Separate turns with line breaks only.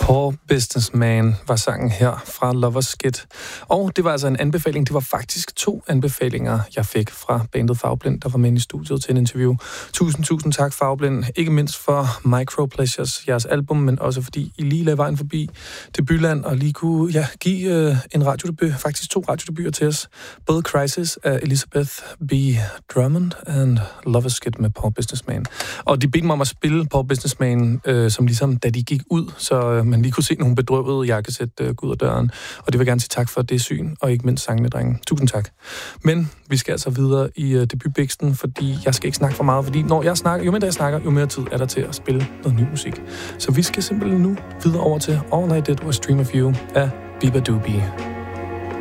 Poor Businessman var sangen her fra Lovers Skit. Og det var altså en anbefaling. Det var faktisk 2 anbefalinger, jeg fik fra bandet Farveblind, der var med i studiet til en interview. Tusind tak, Farveblind. Ikke mindst for Micropleasures, jeres album, men også fordi I lige lagde vejen forbi til Byland og lige kunne give en radiodebut, faktisk 2 radiodebuter til os. Både Crisis af Elizabeth B. Drummond and Lovers Skit med Poor Businessman. Og de bedte mig om at spille Poor Businessman, som ligesom da de gik ud, så man lige kunne se nogle bedrøvede jakkesæt gå ud af døren. Og det vil jeg gerne sige tak for det syn, og ikke mindst sangene, drenge. Tusind tak. Men vi skal altså videre i debutbiksten, fordi jeg skal ikke snakke for meget, fordi når jeg snakker, jo mindre jeg snakker, jo mere tid er der til at spille noget ny musik. Så vi skal simpelthen nu videre over til All I Did Was Dream of You af Biba Doobie.